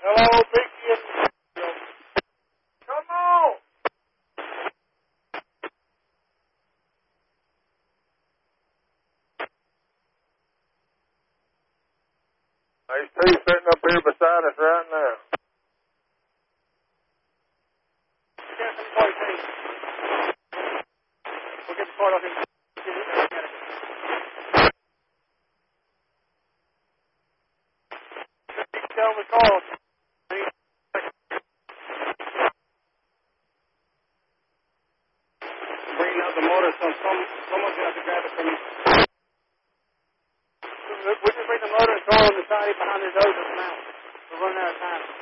Hello, Biggie. Come on. There's two sitting up here beside us right now. We'll get the card off him. Tell me, Carl. Bringing out the motor, so someone's going to have to grab it from you. We just bring the motor and throw it on the side behind his nose at the mount. We're running out of time.